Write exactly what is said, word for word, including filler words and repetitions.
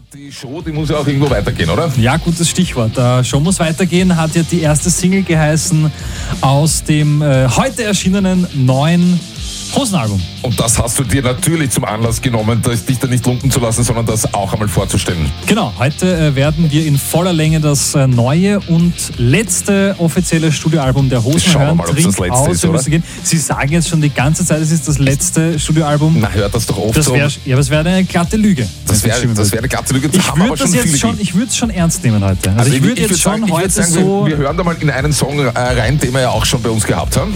die Show, die muss ja auch irgendwo weitergehen, oder? Ja, gutes Stichwort. Die Show muss weitergehen, hat ja die erste Single geheißen aus dem äh, heute erschienenen neuen Hosenalbum. Und das hast du dir natürlich zum Anlass genommen, dich da nicht lumpen zu lassen, sondern das auch einmal vorzustellen. Genau, heute äh, werden wir in voller Länge das äh, neue und letzte offizielle Studioalbum der Hosen Schauen wir hören. mal, ob es das letzte ist, oder? Gehen. Sie sagen jetzt schon die ganze Zeit, es ist das letzte Studioalbum. Na, hört das doch oft das so. wär, ja, das wäre eine glatte Lüge. Das wäre wär eine glatte Lüge. Das ich würde das jetzt schon, ich würde es schon ernst nehmen heute. Also, also ich würde jetzt schon sagen, heute sagen, so... Wir, wir hören da mal in einen Song rein, den wir ja auch schon bei uns gehabt haben.